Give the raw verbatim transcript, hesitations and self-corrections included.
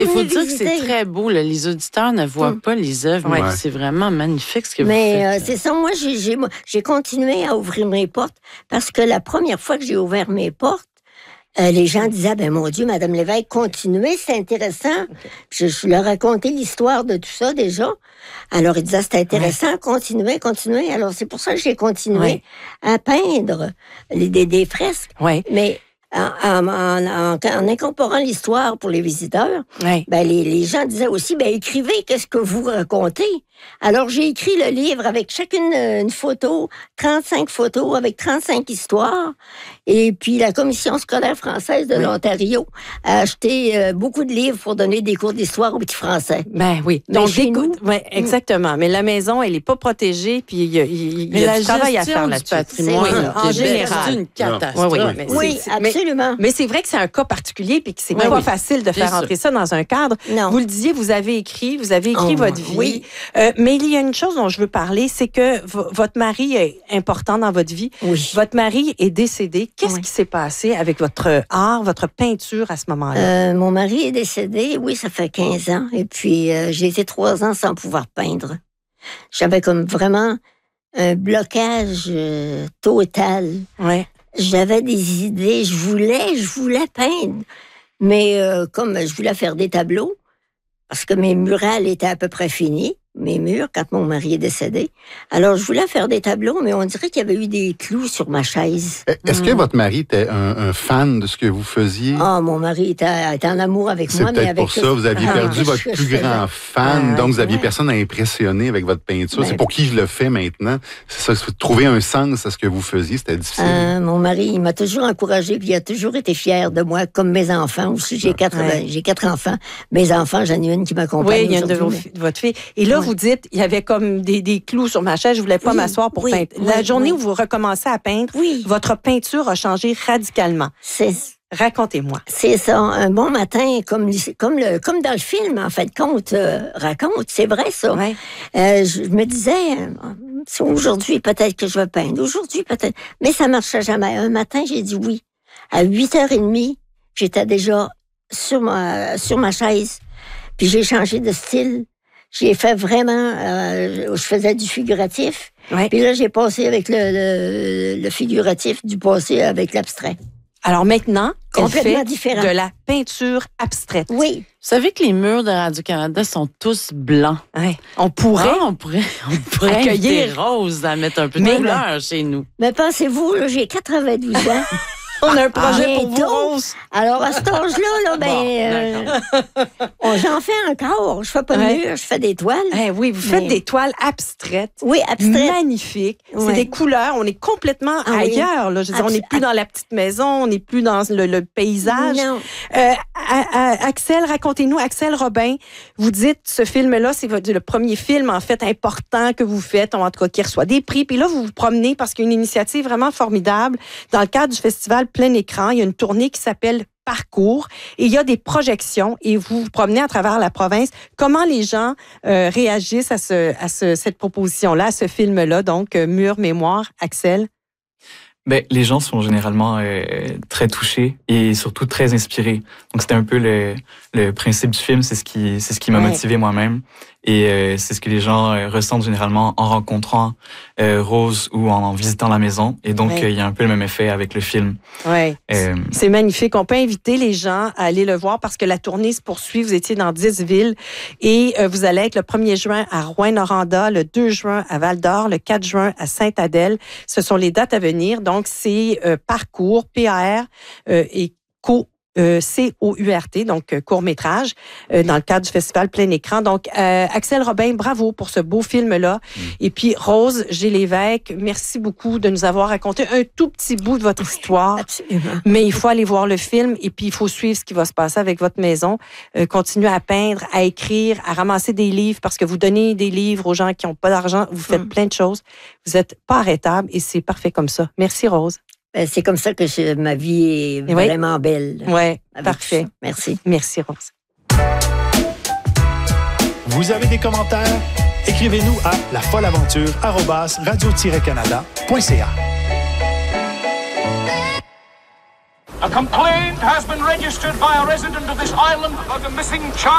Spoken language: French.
Il faut dire visiter. que c'est très beau. Là. Les auditeurs ne voient mm. pas les œuvres, ouais. mais c'est vraiment magnifique ce que mais, vous faites. Euh, c'est ça. Moi, j'ai, j'ai, j'ai continué à ouvrir mes portes parce que la première fois que j'ai ouvert mes portes, euh, les gens disaient, ben mon Dieu, Madame Lévesque, continuez, c'est intéressant. Okay. Je, je leur racontais l'histoire de tout ça déjà. Alors, ils disaient, c'est intéressant, ouais. continuez, continuez. Alors, c'est pour ça que j'ai continué ouais. à peindre les, des, des fresques. Ouais. Mais... En, en, en, en incorporant l'histoire pour les visiteurs, oui. ben les, les gens disaient aussi, ben écrivez qu'est-ce que vous racontez. Alors, j'ai écrit le livre avec chacune une photo, trente-cinq photos avec trente-cinq histoires. Et puis, la Commission scolaire française de oui. l'Ontario a acheté euh, beaucoup de livres pour donner des cours d'histoire aux petits Français. Ben oui. Donc, chez nous, ouais, exactement. Mais la maison, elle n'est pas protégée, puis il y a, il y a du travail à faire là-dessus. Patrimoine, en général. C'est une catastrophe. Oui, oui, mais oui c'est, absolument. Mais, mais c'est vrai que c'est un cas particulier, puis que c'est oui, pas oui. facile de faire c'est entrer sûr. ça dans un cadre. Non. Vous le disiez, vous avez écrit, vous avez écrit oh, votre vie. Oui. Euh, mais il y a une chose dont je veux parler, c'est que v- votre mari est important dans votre vie. Oui. Votre mari est décédé. Qu'est-ce oui. qui s'est passé avec votre art, votre peinture à ce moment-là? Euh, mon mari est décédé, oui, ça fait quinze ans. Et puis, euh, j'ai été trois ans sans pouvoir peindre. J'avais comme vraiment un blocage euh, total. Ouais. J'avais des idées, je voulais, je voulais peindre. Mais euh, comme je voulais faire des tableaux, parce que mes murales étaient à peu près finis, mes murs, quand mon mari est décédé. Alors, je voulais faire des tableaux, mais on dirait qu'il y avait eu des clous sur ma chaise. Est-ce mmh. que votre mari était un, un fan de ce que vous faisiez? Ah, oh, mon mari était, était en amour avec C'est moi, mais avec... C'est peut-être pour ça, vous aviez perdu ah, votre plus grand fan, ah, donc vous aviez ouais. personne à impressionner avec votre peinture. Ben, c'est pour qui je le fais maintenant. C'est ça, trouver un sens à ce que vous faisiez, c'était difficile. Ah, mon mari, il m'a toujours encouragé, puis il a toujours été fier de moi, comme mes enfants aussi. J'ai, ah, quatre, ouais. j'ai quatre enfants. Mes enfants, j'en ai une qui m'accompagne. Oui, il y a une de, vos, mais... de votre fille. Et là, vous dites, il y avait comme des, des clous sur ma chaise, je voulais pas oui, m'asseoir pour oui, peindre. Oui, la journée oui. où vous recommencez à peindre, oui. votre peinture a changé radicalement. C'est... Racontez-moi. C'est ça, un bon matin, comme, comme, le, comme dans le film, en fait, compte, euh, raconte, c'est vrai ça. Ouais. Euh, je me disais, euh, aujourd'hui peut-être que je vais peindre, aujourd'hui peut-être, mais ça marchait jamais. Un matin, j'ai dit oui. À huit heures trente, j'étais déjà sur ma, sur ma chaise, puis j'ai changé de style. J'ai fait vraiment, euh, je faisais du figuratif. Ouais. Puis là, j'ai passé avec le, le, le figuratif, du passé avec l'abstrait. Alors maintenant, complètement fait différent. De la peinture abstraite. Oui. Vous savez que les murs de Radio-Canada sont tous blancs. Ouais. On pourrait, ah, on pourrait, on pourrait accueillir des roses à mettre un peu de mais, couleur chez nous. Mais pensez-vous, là, j'ai quatre-vingt-douze ans. On a un projet ah, pour vous, Rose. Alors, à cet âge-là, là, ben, bon, euh, on, j'en fais encore. Je fais pas de ouais. mur, je fais des toiles. Eh oui, vous faites mais... des toiles abstraites. Oui, abstraites. Magnifiques. Ouais. C'est des couleurs. On est complètement ah, ailleurs. Oui. Là. Je veux dire, on n'est plus dans la petite maison, on n'est plus dans le, le paysage. Non. Euh, à, à, Axel, racontez-nous, Axel Robin, vous dites, ce film-là, c'est votre, le premier film, en fait, important que vous faites, en tout cas, qui reçoit des prix. Puis là, vous vous promenez parce qu'il y a une initiative vraiment formidable dans le cadre du festival Plein Écran. Il y a une tournée qui s'appelle Parcours et il y a des projections et vous vous promenez à travers la province. Comment les gens euh, réagissent à, ce, à ce, cette proposition-là, à ce film-là, donc euh, Mur, Mémoire, Axel? Ben, les gens sont généralement euh, très touchés et surtout très inspirés. Donc, c'était un peu le, le principe du film, c'est ce qui, c'est ce qui m'a ouais. motivé moi-même. Et euh, c'est ce que les gens euh, ressentent généralement en rencontrant euh, Rose ou en, en visitant la maison. Et donc, il ouais. euh, y a un peu le même effet avec le film. Oui, euh, c'est magnifique. On peut inviter les gens à aller le voir parce que la tournée se poursuit. Vous étiez dans dix villes et euh, vous allez être le premier juin à Rouyn-Noranda, le deux juin à Val-d'Or, le quatre juin à Sainte-Adèle. Ce sont les dates à venir. Donc, c'est euh, Parcours, P A R euh, et Co. Euh, C O U R T, donc euh, court-métrage, euh, dans le cadre du festival Plein Écran. Donc, euh, Axel Robin, bravo pour ce beau film-là. Mm. Et puis, Rose G. Lévesque, merci beaucoup de nous avoir raconté un tout petit bout de votre histoire. Absolument. Mais il faut aller voir le film et puis il faut suivre ce qui va se passer avec votre maison. Euh, continuer à peindre, à écrire, à ramasser des livres parce que vous donnez des livres aux gens qui n'ont pas d'argent. Vous faites mm. plein de choses. Vous n'êtes pas arrêtable et c'est parfait comme ça. Merci, Rose. C'est comme ça que je, ma vie est oui. vraiment belle. Oui, parfait. Merci. Merci, Rose. Vous avez des commentaires? Écrivez-nous à lafolleaventure arobase radio tiret canada point c a. A complaint has been registered by a resident of this island of the missing child.